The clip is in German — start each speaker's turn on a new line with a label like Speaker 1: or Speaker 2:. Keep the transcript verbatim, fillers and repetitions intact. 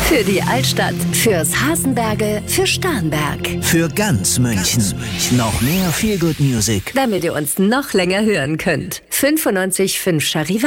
Speaker 1: Für die Altstadt, fürs Hasenberge, für Starnberg.
Speaker 2: Für ganz München. Noch mehr Feel Good Music.
Speaker 1: Damit ihr uns noch länger hören könnt. fünfundneunzig Komma fünf Charivari.